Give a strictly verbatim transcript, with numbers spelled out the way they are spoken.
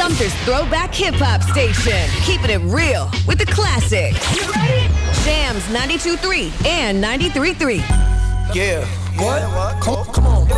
Sumter's throwback hip-hop station. Keeping it real with the classics. You ready? Jams ninety-two point three and ninety-three point three. Yeah. What? Come, come on.